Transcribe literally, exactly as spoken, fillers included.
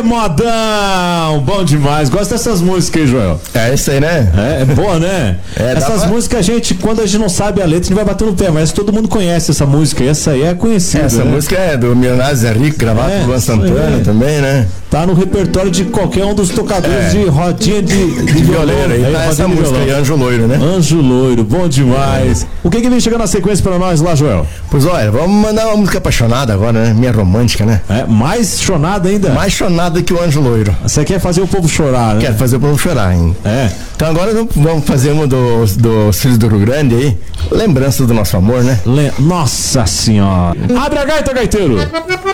modão! Bom demais. Gosto dessas músicas aí, Joel. É isso aí, né? É, é boa, né? É, essas pra... músicas, a gente, quando a gente não sabe a letra, a gente vai bater no pé, mas todo mundo conhece essa música. E essa aí é conhecida. Essa né? música é do Milionário Zé Rico, gravado É, por Luan Santana é. também, né? Tá no repertório de qualquer um dos tocadores É. de rodinha de, de, De violeiro aí, aí, tá essa rodinha de música aí, violão. Anjo Loiro, né? Anjo Loiro, bom demais. O que que vem chegando na sequência pra nós lá, Joel? Pois olha, vamos mandar uma música apaixonada agora, né? Minha romântica, né? É, mais chonada ainda? Mais chonada que o Anjo Loiro. Você quer fazer o povo chorar, né? Quero fazer o povo chorar, hein? É. Então agora vamos fazer uma dos, dos Filhos do Rio Grande aí. Lembrança do nosso amor, né? Le... Nossa senhora. Abre a gaita, gaiteiro.